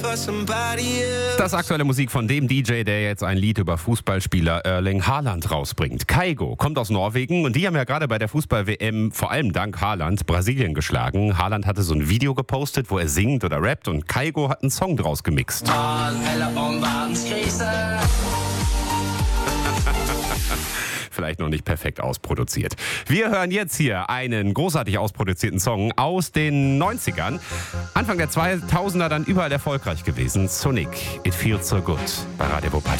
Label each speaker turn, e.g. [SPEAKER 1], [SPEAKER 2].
[SPEAKER 1] Das aktuelle Musik von dem DJ, der jetzt ein Lied über Fußballspieler Erling Haaland rausbringt. Kygo kommt aus Norwegen und die haben ja gerade bei der Fußball-WM vor allem dank Haaland Brasilien geschlagen. Haaland hatte so ein Video gepostet, wo er singt oder rappt und Kygo hat einen Song draus gemixt. Vielleicht noch nicht perfekt ausproduziert. Wir hören jetzt hier einen großartig ausproduzierten Song aus den 90ern. Anfang der 2000er dann überall erfolgreich gewesen. Sonic, It Feels So Good bei Radio Wuppertal.